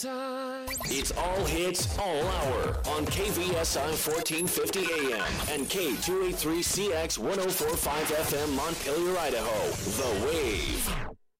time. It's all hits, all hour on KVSI 1450 AM and K283CX 1045 FM Montpelier, Idaho. The Wave.